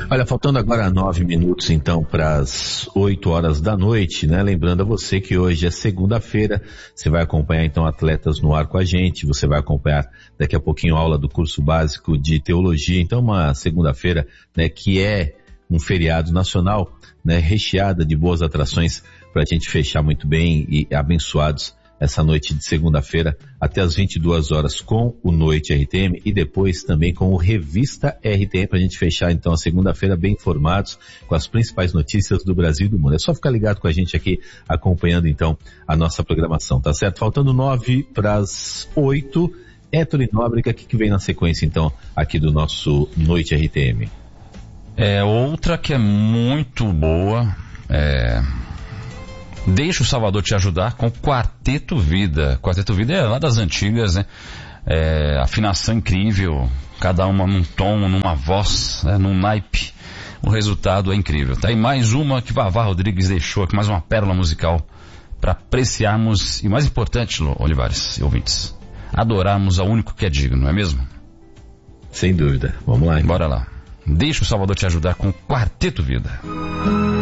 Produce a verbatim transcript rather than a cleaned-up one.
Olha, faltando agora nove minutos, então, para as oito horas da noite, né? Lembrando a você que hoje é segunda-feira, você vai acompanhar, então, Atletas no Ar com a gente, você vai acompanhar daqui a pouquinho a aula do curso básico de teologia, então uma segunda-feira, né, que é um feriado nacional, né, recheada de boas atrações para a gente fechar muito bem e abençoados essa noite de segunda-feira até as vinte e duas horas com o Noite R T M e depois também com o Revista R T M para a gente fechar então a segunda-feira bem informados com as principais notícias do Brasil e do mundo. É só ficar ligado com a gente aqui acompanhando então a nossa programação, tá certo? Faltando nove para as oito, Héctor Nóbrega, o que, que vem na sequência então aqui do nosso Noite R T M? É outra que é muito boa, é... Deixa o Salvador te ajudar com o Quarteto Vida. Quarteto Vida é lá das antigas, né? É, afinação incrível, cada uma num tom, numa voz, né? Num naipe. O resultado é incrível. Tá aí mais uma que Vavá Rodrigues deixou aqui, mais uma pérola musical para apreciarmos e, mais importante, Olivares e ouvintes, adorarmos ao único que é digno, não é mesmo? Sem dúvida. Vamos lá, então. Bora lá. Deixa o Salvador te ajudar com o Quarteto Vida.